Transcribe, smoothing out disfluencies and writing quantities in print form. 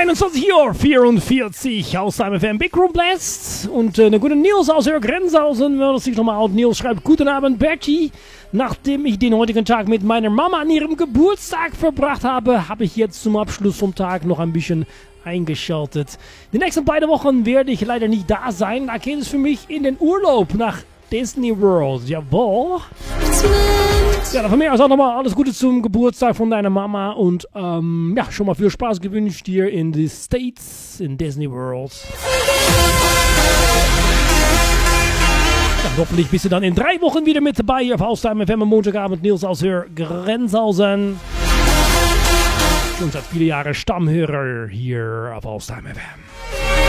21:44 Uhr aus seinem FM Big Room Blast. Und eine gute News aus Grenzhausen. Wenn das sich nochmal out. Nils schreibt: Guten Abend, Bertie. Nachdem ich den heutigen Tag mit meiner Mama an ihrem Geburtstag verbracht habe, habe ich jetzt zum Abschluss vom Tag noch ein bisschen eingeschaltet. Die nächsten beiden Wochen werde ich leider nicht da sein. Da geht es für mich in den Urlaub nach Disney World. Jawohl. Ja, dann von mir aus auch nochmal alles Gute zum Geburtstag von deiner Mama und ja, schon mal viel Spaß gewünscht dir in the States, in Disney World. Ja, hoffentlich bist du dann in 3 Wochen wieder mit dabei auf Haustime FM am Montagabend. Nils aus Grenzhausen. Schon seit vielen Jahren Stammhörer hier auf Haustime FM.